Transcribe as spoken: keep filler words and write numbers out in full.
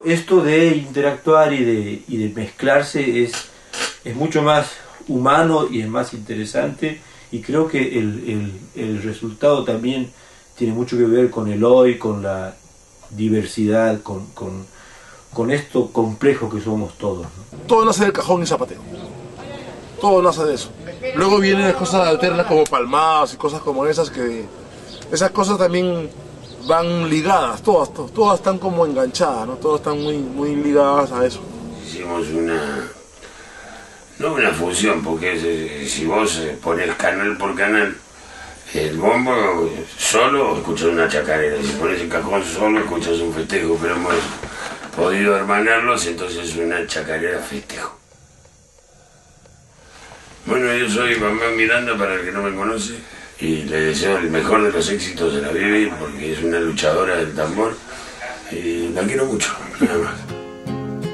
Esto de interactuar y de, y de mezclarse es, es mucho más humano y es más interesante, y creo que el, el, el resultado también tiene mucho que ver con el hoy, con la diversidad, con, con, con esto complejo que somos todos, ¿no? Todo nace del cajón y zapateo, todo nace de eso. Luego vienen cosas alternas como palmadas y cosas como esas, que esas cosas también van ligadas, todas, todas, todas están como enganchadas, ¿no? Todas están muy, muy ligadas a eso. Hicimos una, no una fusión, porque si vos pones canal por canal, el bombo solo escuchas una chacarera, si pones el cajón solo escuchas un festejo, pero hemos podido hermanarlos, entonces es una chacarera festejo. Bueno, yo soy Bambam Miranda, para el que no me conoce, y le deseo el mejor de los éxitos de la Bibi, porque es una luchadora del tambor, y la quiero mucho, nada más.